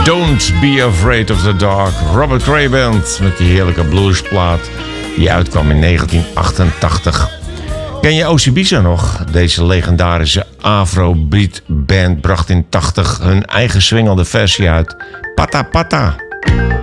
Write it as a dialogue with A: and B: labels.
A: Don't Be Afraid of the Dark. Robert Cray Band met die heerlijke bluesplaat die uitkwam in 1988. Ken je OCBiza nog? Deze legendarische Afrobeat band bracht in 80 hun eigen swingelde versie uit. Pata Pata.